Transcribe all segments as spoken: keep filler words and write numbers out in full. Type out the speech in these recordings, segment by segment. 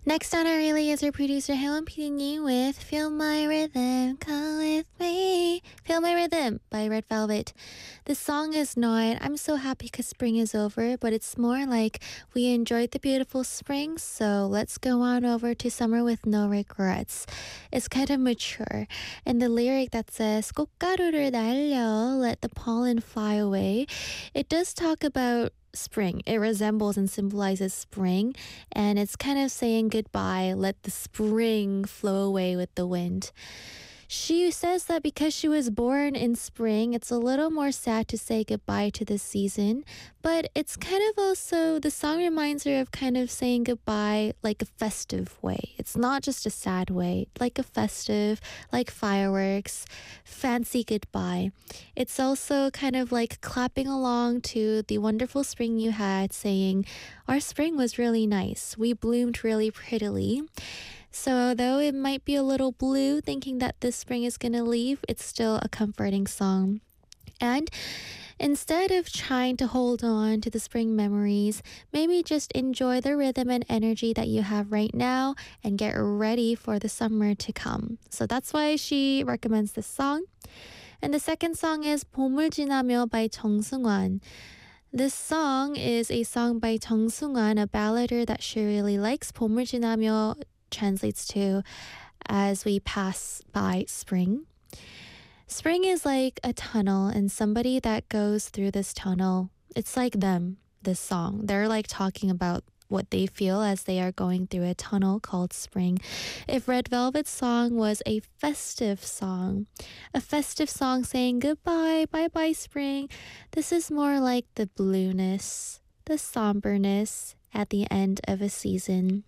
Next on our relay is our producer Helen P. with Feel My Rhythm, Come With Me. Feel My Rhythm by Red Velvet. This song is not, I'm so happy because spring is over, but it's more like we enjoyed the beautiful spring, so let's go on over to summer with no regrets. It's kind of mature. And the lyric that says, 꽃가루를 날려, let the pollen fly away, it does talk about spring. It resembles and symbolizes spring, and it's kind of saying goodbye, let the spring flow away with the wind. She says that because she was born in spring, it's a little more sad to say goodbye to this season, but it's kind of also, the song reminds her of kind of saying goodbye like a festive way. It's not just a sad way, like a festive, like fireworks, fancy goodbye. It's also kind of like clapping along to the wonderful spring you had, saying, our spring was really nice. We bloomed really prettily. So though it might be a little blue thinking that this spring is going to leave, it's still a comforting song. And instead of trying to hold on to the spring memories, maybe just enjoy the rhythm and energy that you have right now and get ready for the summer to come. So that's why she recommends this song. And the second song is 봄을 지나며 by 정승환. This song is a song by 정승환, a ballader that she really likes. 봄을 지나며 translates to as we pass by spring. Spring is like a tunnel, and somebody that goes through this tunnel, it's like them, this song. They're like talking about what they feel as they are going through a tunnel called spring. If Red Velvet's song was a festive song, a festive song saying goodbye, bye-bye spring, this is more like the blueness, the somberness at the end of a season.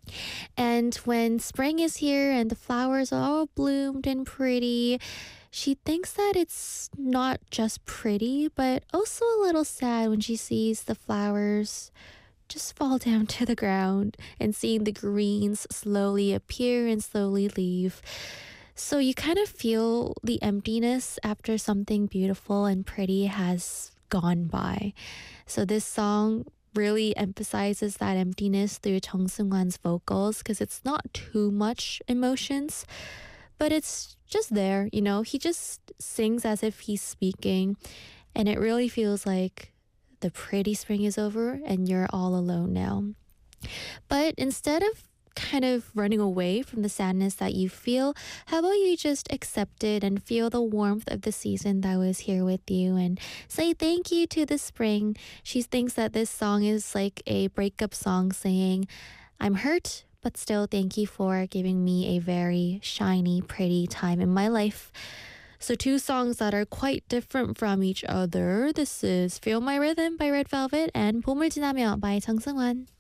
And when spring is here and the flowers are all bloomed and pretty, she thinks that it's not just pretty, but also a little sad when she sees the flowers just fall down to the ground and seeing the greens slowly appear and slowly leave. So you kind of feel the emptiness after something beautiful and pretty has gone by. So this song really emphasizes that emptiness through 정승환's vocals because it's not too much emotions, but it's just there, you know. He just sings as if he's speaking, and it really feels like the pretty spring is over and you're all alone now. But instead of kind of running away from the sadness that you feel, how about you just accept it and feel the warmth of the season that was here with you and say thank you to the spring. She thinks that this song is like a breakup song saying, I'm hurt, but still thank you for giving me a very shiny, pretty time in my life. So two songs that are quite different from each other. This is Feel My Rhythm by Red Velvet and 봄을 지나며 by 정승환.